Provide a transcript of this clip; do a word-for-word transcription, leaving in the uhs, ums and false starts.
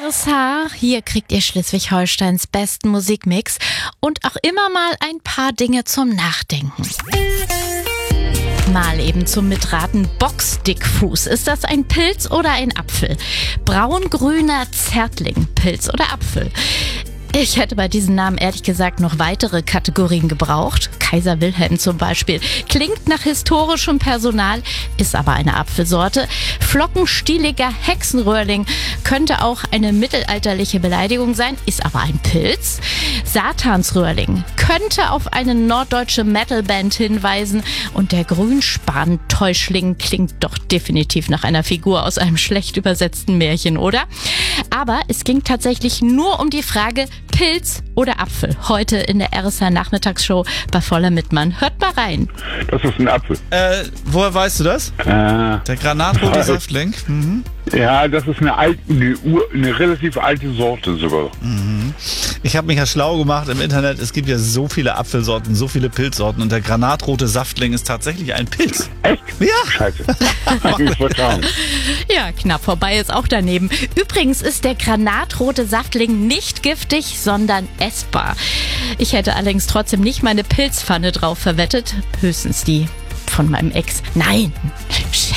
R S H. Hier kriegt ihr Schleswig-Holsteins besten Musikmix und auch immer mal ein paar Dinge zum Nachdenken. Mal eben zum Mitraten. Boxdickfuß. Ist das ein Pilz oder ein Apfel? Braungrüner Zärtling. Pilz oder Apfel? Ich hätte bei diesen Namen ehrlich gesagt noch weitere Kategorien gebraucht. Kaiser Wilhelm zum Beispiel. Klingt nach historischem Personal, ist aber eine Apfelsorte. Flockenstieliger Hexenröhrling könnte auch eine mittelalterliche Beleidigung sein, ist aber ein Pilz. Satansröhrling könnte auf eine norddeutsche Metalband hinweisen. Und der Grünspan-Täuschling klingt doch definitiv nach einer Figur aus einem schlecht übersetzten Märchen, oder? Aber es ging tatsächlich nur um die Frage, Pilz oder Apfel. Heute in der R S H-Nachmittagsshow bei Voller Mittmann. Hört mal rein. Das ist ein Apfel. Äh, woher weißt du das? Äh, Der granatrote Saftling. Mhm. Ja, das ist eine, alte, eine, Ur, eine relativ alte Sorte sogar. Mhm. Ich habe mich ja schlau gemacht im Internet. Es gibt ja so viele Apfelsorten, so viele Pilzsorten und der granatrote Saftling ist tatsächlich ein Pilz. Echt? Ja. Scheiße. Hab mich vertrauen. Ja, knapp vorbei ist auch daneben. Übrigens ist der granatrote Saftling nicht giftig, sondern essbar. Ich hätte allerdings trotzdem nicht meine Pilzpfanne drauf verwettet. Höchstens die von meinem Ex. Nein,